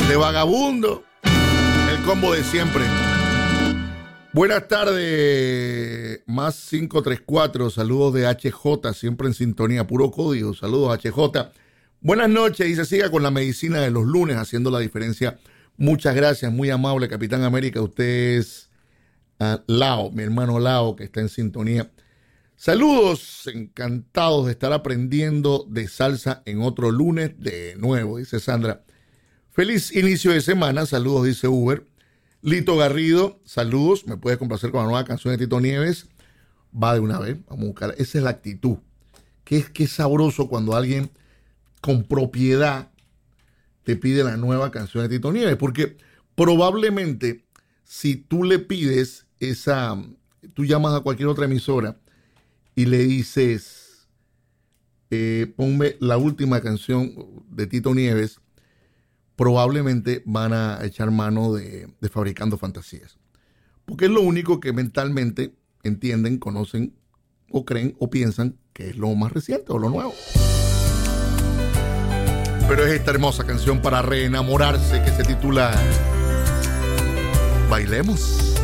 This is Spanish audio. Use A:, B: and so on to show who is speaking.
A: de vagabundo, el combo de siempre. Buenas tardes, más 534, saludos de HJ, siempre en sintonía, puro código, saludos HJ. Buenas noches y se siga con la medicina de los lunes, haciendo la diferencia. Muchas gracias, muy amable Capitán América, usted es Lao, mi hermano Lao, que está en sintonía. Saludos, encantados de estar aprendiendo de salsa en otro lunes de nuevo, dice Sandra. Feliz inicio de semana, saludos, dice Uber. Lito Garrido, saludos, me puede complacer con la nueva canción de Tito Nieves. Va de una vez, vamos a buscar, esa es la actitud. Que es sabroso cuando alguien con propiedad te pide la nueva canción de Tito Nieves, porque probablemente si tú le pides tú llamas a cualquier otra emisora y le dices, ponme la última canción de Tito Nieves, probablemente van a echar mano de Fabricando Fantasías. Porque es lo único que mentalmente entienden, conocen o creen o piensan que es lo más reciente o lo nuevo. Pero es esta hermosa canción para reenamorarse que se titula Bailemos.